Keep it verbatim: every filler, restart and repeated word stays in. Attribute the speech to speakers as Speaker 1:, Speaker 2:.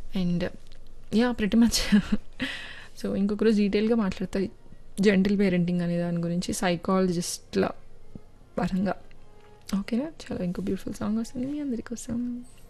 Speaker 1: And yeah pretty much. So ఇంకొక రోజు డీటెయిల్గా మాట్లాడతా జెంటిల్ పేరెంటింగ్ అనే దాని గురించి సైకాలజిస్ట్ల పరంగా. ఓకేనా, చాలా ఇంకో బ్యూటిఫుల్ సాంగ్ వస్తుంది మీ అందరి కోసం.